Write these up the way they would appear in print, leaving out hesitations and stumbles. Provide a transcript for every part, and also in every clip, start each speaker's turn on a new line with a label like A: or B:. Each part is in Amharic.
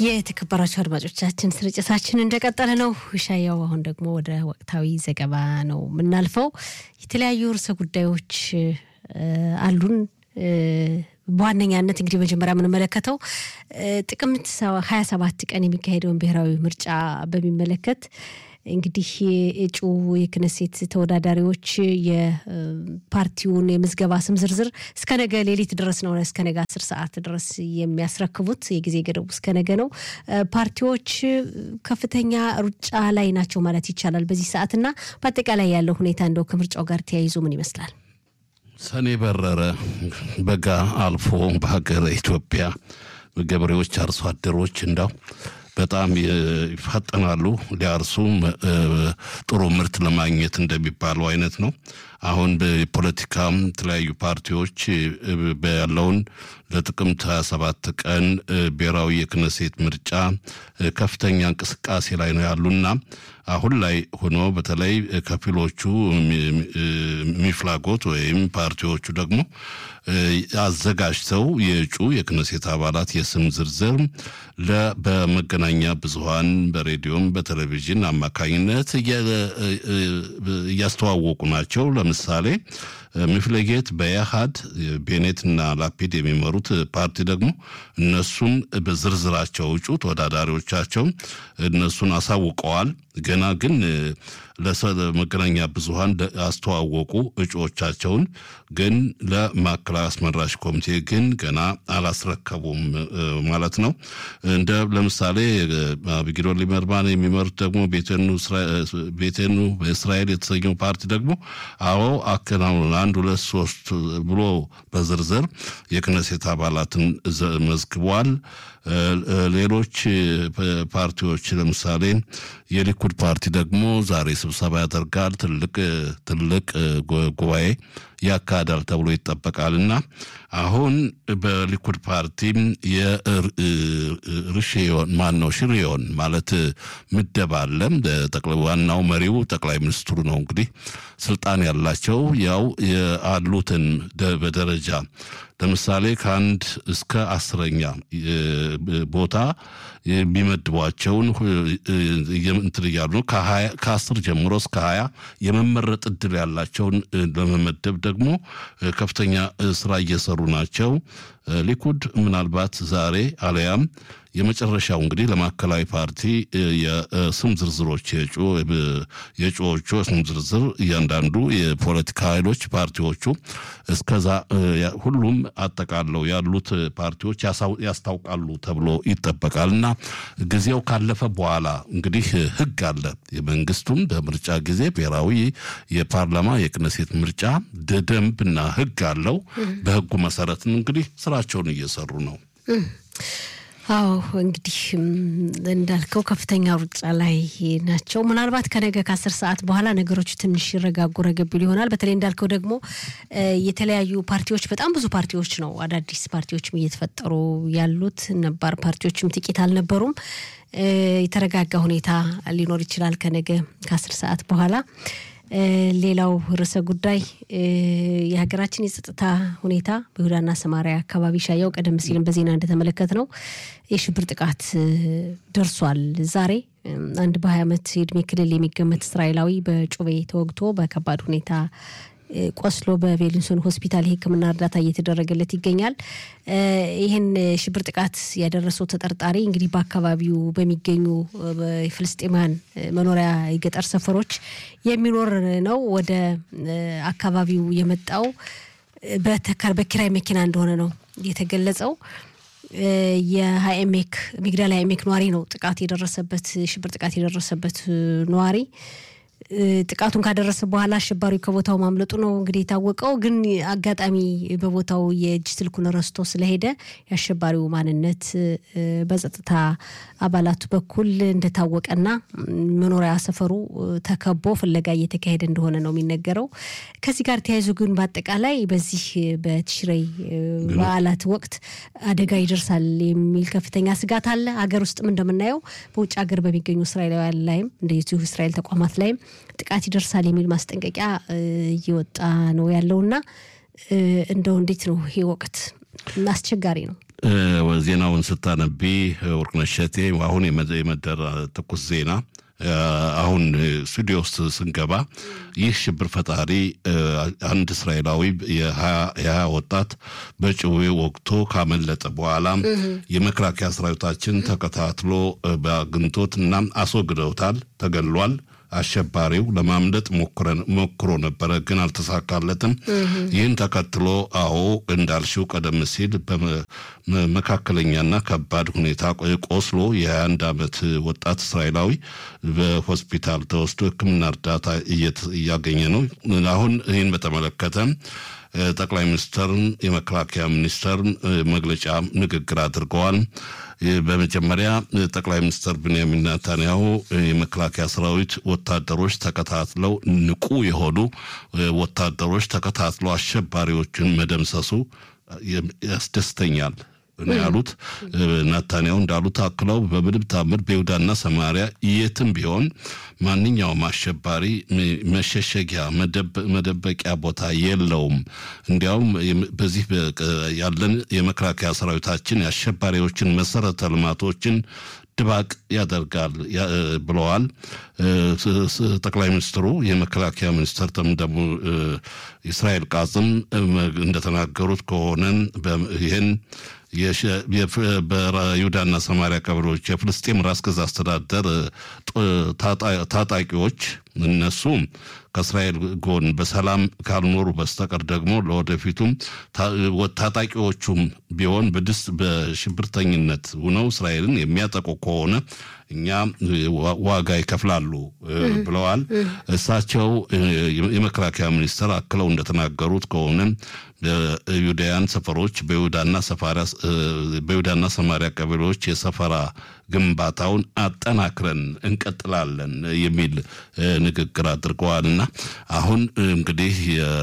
A: የተከበራችሁ አድማጮቻችን ስርጭታችን እንደቀጠለ ነው። ሻያው አሁን ደግሞ ወደ ወቅታዊ ዘገባ ነው የምናልፈው። የተለያዩ ርዕሰ ጉዳዮች አሉን። በዋነኛነት እንግዲህ መጀመሪያ የምንመለከተው ጥቅምት 27 ቀን የሚካሄደውን ብሔራዊ ምርጫ በሚመለከት እንግዲህ እጩ የክነሴት ተወዳዳሪዎች የፓርቲውን የምዝገባ ስም ዝርዝር እስከ ነገ ሌሊት ድረስ ነው እስከ ነገ 10 ሰዓት ድረስ የሚያስረክቡት የጊዜ ገደቡ እስከ ነገ ነው። ፓርቲዎች ከፍተኛ ሩጫ ላይ ናቸው ማለት ይቻላል በዚህ ሰዓትና በአጠቃላይ ያለው ሁኔታ እንደው ከምርጫው ጋር ተያይዞ ምን ይመስላል?
B: ሰኔ በረረ በጋ አልፎ በሀገረ ኢትዮጵያ ገበሬዎች አርሶ አደሮች እንዳው በጣም ይፈጠናሉ ሊያርሱ ጥሩ ምርት ለማግኘት እንደሚባለው አይነት ነው። አሁን በፖለቲካም ተለያዩ ፓርቲዎች በያለውን ለጥቅምት 27 ቀን ብሔራዊ የክነሴት ምርጫ ከፍተኛ እንቅስቃሴ ላይ ነው ያሉና አሁን ላይ ሆኖ በተለይ ከፊሎቹ ሚፍላጎት ወይም ፓርቲዎቹ ደግሞ አዘጋጅተው የእጩ የክነሴት አባላት የስም ዝርዝር በመገናኛ ብዙሃን በሬዲዮም በቴሌቪዥን አማካኝነት እያስተዋወቁ ናቸው። ለምሳሌ ሚፍለጌት በያሃድ ቤኔትና ላፒድ የሚመሩት ፓርቲ ደግሞ እነሱን በዝርዝራቸው እጩ ተወዳዳሪዎቻቸው እነሱን አሳውቀዋል። ገና ግን ለመገናኛ ብዙሃን አስተዋወቁ እጩዎቻቸውን ግን ለማዕከላዊ አስመራጭ ኮሚቴ ግን ገና አላስረከቡም ማለት ነው። እንደ ለምሳሌ አቢጊዶር ሊበርማን የሚመሩት ደግሞ ቤቴኑ በእስራኤል የተሰኘው ፓርቲ ደግሞ አዎ አከናውነን 1 2 3 ብሎ በዝርዝር የክነሴት አባላትን መዝግቧል። ሌሎች ፓርቲዎች ለምሳሌ የሊኩድ ፓርቲ ደግሞ ዛሬ ስብሰባ ያደርጋል። ትልቅ ጉባኤ ያካሂዳል ተብሎ ይጠበቃልና አሁን በሊኩድ ፓርቲ ሽሪዮን ማለት ምደባ አለ። ዋናው መሪው ጠቅላይ ሚኒስትሩ ነው። እንግዲህ ስልጣን ያላቸው ያው ያሉትን በደረጃ ለምሳሌ ከ1 እስከ 10ኛ ቦታ የሚመድቧቸውን እያሉ ነው። ከ10 ጀምሮ እስከ 20 የመመረጥ እድል ያላቸውን ለመመደብ ደግሞ ከፍተኛ ስራ እየሰሩ ናቸው። ሊኩድ ምናልባት ዛሬ አለያም የመጨረሻው እንግዲህ ለማዕከላዊ ፓርቲ የስም ዝርዝሮች የእጩዎቹ ስም ዝርዝር እያንዳንዱ የፖለቲካ ኃይሎች ፓርቲዎቹ እስከዛ ሁሉም አጠቃለው ያሉት ፓርቲዎች ያስታውቃሉ ተብሎ ይጠበቃልና ጊዜው ካለፈ በኋላ እንግዲህ ህግ አለ። የመንግስቱም በምርጫ ጊዜ ብሔራዊ የፓርላማ የክነሴት ምርጫ ደንብና ህግ አለው። በህጉ መሰረት እንግዲህ ስራቸውን እየሰሩ ነው።
A: አዎ እንግዲህ እንዳልከው ከፍተኛ ሩጫ ላይ ናቸው። ምናልባት ከነገ ከ10 ሰዓት በኋላ ነገሮች ትንሽ ይረጋጉ ረገብ ይሆናል። በተለይ እንዳልከው ደግሞ የተለያዩ ፓርቲዎች በጣም ብዙ ፓርቲዎች ነው አዳዲስ ፓርቲዎችም እየተፈጠሩ ያሉት። ነባር ፓርቲዎችም ጥቂት አልነበሩም። የተረጋጋ ሁኔታ ሊኖር ይችላል ከነገ ከ10 ሰዓት በኋላ። ሌላው ርዕሰ ጉዳይ የሀገራችን የጸጥታ ሁኔታ በይሁዳና ሰማሪያ አካባቢ ሻያው ቀደም ሲልም በዜና እንደተመለከትነው የሽብር ጥቃት ደርሷል። ዛሬ አንድ በ20 ዓመት የዕድሜ ክልል የሚገመት እስራኤላዊ በጩቤ ተወግቶ በከባድ ሁኔታ ቆስሎ በቬሊንሶን ሆስፒታል የሕክምና እርዳታ እየተደረገለት ይገኛል። ይህን ሽብር ጥቃት ያደረሰው ተጠርጣሪ እንግዲህ በአካባቢው በሚገኙ በፍልስጤማውያን መኖሪያ የገጠር ሰፈሮች የሚኖር ነው። ወደ አካባቢው የመጣው በኪራይ መኪና እንደሆነ ነው የተገለጸው። የሃይኤሜክ ሚግዳል ሃይኤሜክ ነዋሪ ነው ጥቃት የደረሰበት ሽብር ጥቃት የደረሰበት ነዋሪ። ጥቃቱን ካደረሰ በኋላ አሸባሪው ከቦታው ማምለጡ ነው እንግዲህ የታወቀው። ግን አጋጣሚ በቦታው የእጅ ስልኩን ረስቶ ስለሄደ የአሸባሪው ማንነት በጸጥታ አባላቱ በኩል እንደታወቀና መኖሪያ ሰፈሩ ተከቦ ፍለጋ እየተካሄደ እንደሆነ ነው የሚነገረው። ከዚህ ጋር ተያይዞ ግን በአጠቃላይ በዚህ በትሽሬይ በዓላት ወቅት አደጋ ይደርሳል የሚል ከፍተኛ ስጋት አለ። ሀገር ውስጥም እንደምናየው በውጭ ሀገር በሚገኙ እስራኤላውያን ላይም እንደዚሁ እስራኤል ተቋማት ላይም ጥቃት ይደርሳል የሚል ማስጠንቀቂያ እየወጣ ነው ያለውና እንደው እንዴት ነው ይሄ ወቅት? አስቸጋሪ ነው።
B: ዜናውን ስታነቢ ወርቅነሽ እሸቴ አሁን የመደረ ትኩስ ዜና አሁን ስቱዲዮ ውስጥ ስንገባ ይህ ሽብር ፈጣሪ አንድ እስራኤላዊ የ20 ወጣት በጭዌ ወቅቶ ካመለጠ በኋላ የመከላከያ ሰራዊታችን ተከታትሎ በአግኝቶትና አስወግደውታል ተገሏል አሸባሪው ለማምለጥ ሞክሮ ነበር ግን አልተሳካለትም ይህን ተከትሎ እንዳልሽው ቀደም ሲል በመካከለኛና ከባድ ሁኔታ ቆስሎ የ21 ዓመት ወጣት እስራኤላዊ በሆስፒታል ተወስዶ ሕክምና እርዳታ እያገኘ ነው አሁን ይህን በተመለከተ ጠቅላይ ሚኒስትርን የመከላከያ ሚኒስትርን መግለጫ ንግግር አድርገዋል በመጀመሪያ ጠቅላይ ሚኒስትር ቤንያሚን ኔታንያሁ የመከላከያ ሰራዊት ወታደሮች ተከታትለው ንቁ የሆኑ ወታደሮች ተከታትለው አሸባሪዎችን መደምሰሱ ያስደስተኛል ነው ያሉት ኔታንያሁ እንዳሉት አክለው በምንም ታምር በይሁዳና ሰማሪያ የትም ቢሆን ማንኛውም አሸባሪ መሸሸጊያ መደበቂያ ቦታ የለውም እንዲያውም በዚህ ያለን የመከላከያ ሰራዊታችን የአሸባሪዎችን መሰረተ ልማቶችን ድባቅ ያደርጋል ብለዋል ጠቅላይ ሚኒስትሩ የመከላከያ ሚኒስትር ደግሞ እስራኤል ቃጽም እንደተናገሩት ከሆነ ይሄን በይሁዳና ሰማሪያ ቀበሌዎች የፍልስጤም ራስ ገዝ አስተዳደር ታጣቂዎች እነሱ ከእስራኤል ጎን በሰላም ካልኖሩ በስተቀር ደግሞ ለወደፊቱም ታጣቂዎቹም ቢሆን በሽብርተኝነት ሆነው እስራኤልን የሚያጠቁ ከሆነ እኛ ዋጋ ይከፍላሉ ብለዋል እሳቸው የመከላከያ ሚኒስትር አክለው እንደተናገሩት ከሆነ በይሁዳውያን ሰፈሮች በይሁዳና ሰማሪያ ቀበሌዎች የሰፈራ ግንባታውን አጠናክረን እንቀጥላለን የሚል ንግግር አድርገዋልና አሁን እንግዲህ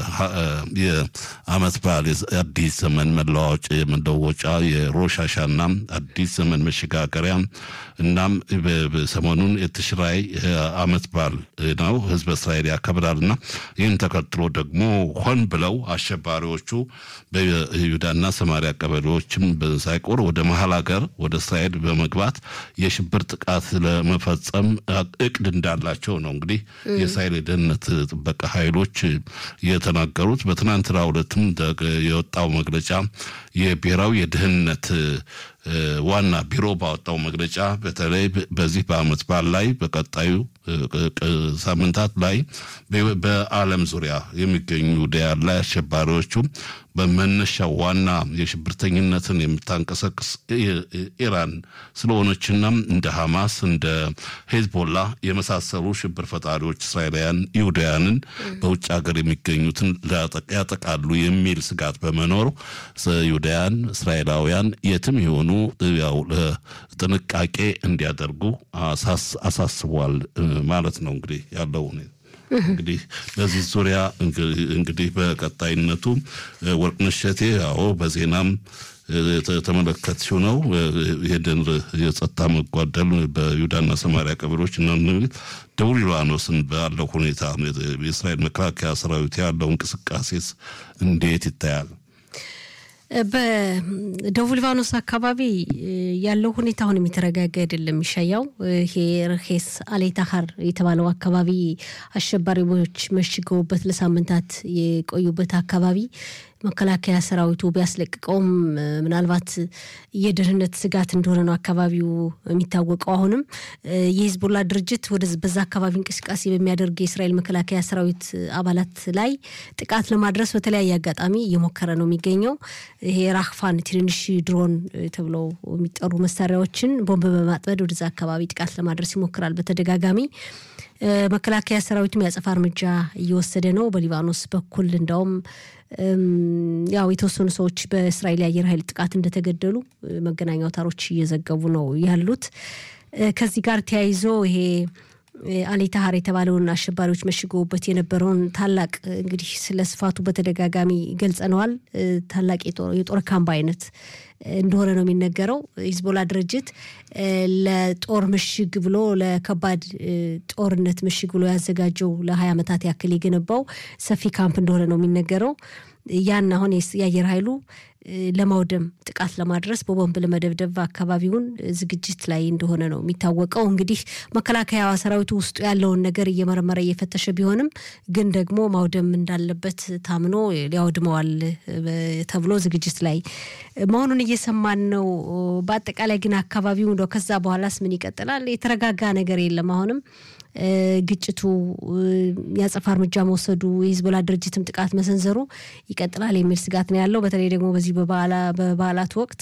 B: የዓመት በዓል አዲስ ዘመን መለወጫ የሮሽ ሀሻና አዲስ ዘመን መሸጋገሪያ እናም በሰሞኑን የትሽራይ ዓመት በዓል ነው ህዝብ እስራኤል ያከብራልና ይህን ተከትሎ ደግሞ ሆን ብለው አሸባሪዎቹ በይሁዳና ሰማሪያ ቀበሌዎችም ሳይቆር ወደ መሃል ሀገር ወደ እስራኤል በመግባት የሽብር ጥቃት ለመፈጸም እቅድ እንዳላቸው ነው እንግዲህ የእስራኤል ደህንነት ጥበቃ ኃይሎች የተናገሩት በትናንትናው ዕለትም የወጣው መግለጫ የብሔራዊ የደህንነት ዋና ቢሮ ባወጣው መግለጫ በተለይ በዚህ በዓመት በዓል ላይ በቀጣዩ ሳምንታት ላይ በዓለም ዙሪያ የሚገኙ ዳያላ አሸባሪዎቹ በመነሻው ዋና የሽብርተኝነትን የምታንቀሳቅስ ኢራን ስለሆነችና እንደ ሐማስ እንደ ሄዝቦላ የመሳሰሉ ሽብር ፈጣሪዎች እስራኤላውያን ይሁዳውያንን በውጭ ሀገር የሚገኙትን ያጠቃሉ የሚል ስጋት በመኖሩ ይሁዳውያን እስራኤላውያን የትም ይሆኑ ያው ጥንቃቄ እንዲያደርጉ አሳስቧል ማለት ነው እንግዲህ ያለው ሁኔታ እንግዲህ በዚህ ዙሪያ እንግዲህ በቀጣይነቱ ወርቅነሽ እሸቴ በዜናም ተመለከትሽው ነው ይሄን የጸጥታ መጓደል በይሁዳና ሰማሪያ ቀበሌዎች እና ደቡብ ሊባኖስን ባለው ሁኔታ የእስራኤል መከላከያ ሰራዊት ያለው እንቅስቃሴስ እንዴት ይታያል
A: በደቡብ ሊባኖስ አካባቢ ያለው ሁኔታ አሁን የሚተረጋጋ አይደለም ይሻያው ይሄ ርሄስ አሌታሃር የተባለው አካባቢ አሸባሪዎች መሽገውበት ለሳምንታት የቆዩበት አካባቢ መከላከያ ሰራዊቱ ቢያስለቅቀውም ምናልባት የደህንነት ስጋት እንደሆነ ነው አካባቢው የሚታወቀው አሁንም የሂዝቦላ ድርጅት በዛ አካባቢ እንቅስቃሴ በሚያደርግ የእስራኤል መከላከያ ሰራዊት አባላት ላይ ጥቃት ለማድረስ በተለያየ አጋጣሚ እየሞከረ ነው የሚገኘው ይሄ ራክፋን ትንሽ ድሮን ተብለው የሚጠሩ መሳሪያዎችን ቦምብ በማጥመድ ወደዛ አካባቢ ጥቃት ለማድረስ ይሞክራል በተደጋጋሚ መከላከያ ሰራዊቱም ያጸፋ እርምጃ እየወሰደ ነው በሊባኖስ በኩል እንደውም ያው የተወሰኑ ሰዎች በእስራኤል አየር ኃይል ጥቃት እንደተገደሉ መገናኛ አውታሮች እየዘገቡ ነው ያሉት ከዚህ ጋር ተያይዞ ይሄ አሌታሃር የተባለውን አሸባሪዎች መሽገውበት የነበረውን ታላቅ እንግዲህ ስለስፋቱ በተደጋጋሚ ገልጸናል ታላቅ የጦር ካምፕ አይነት እንደሆነ ነው የሚነገረው ሂዝቦላ ድርጅት ለጦር ምሽግ ብሎ ለከባድ ጦርነት ምሽግ ብሎ ያዘጋጀው ለ20 ዓመታት ያክል የገነባው ሰፊ ካምፕ እንደሆነ ነው የሚነገረው ያን አሁን የአየር ኃይሉ ለማውደም ጥቃት ለማድረስ በቦምብ ለመደብደብ አካባቢውን ዝግጅት ላይ እንደሆነ ነው የሚታወቀው እንግዲህ መከላከያ ሰራዊቱ ውስጥ ያለውን ነገር እየመረመረ እየፈተሸ ቢሆንም ግን ደግሞ ማውደም እንዳለበት ታምኖ ሊያወድመዋል ተብሎ ዝግጅት ላይ መሆኑን እየሰማን ነው በአጠቃላይ ግን አካባቢው ነው ከዛ በኋላስ ምን ይቀጥላል የተረጋጋ ነገር የለም አሁንም ግጭቱ ያጸፋ እርምጃ መውሰዱ የሂዝቦላ ድርጅትም ጥቃት መሰንዘሩ ይቀጥላል የሚል ስጋት ነው ያለው በተለይ ደግሞ በዚህ በበዓላት ወቅት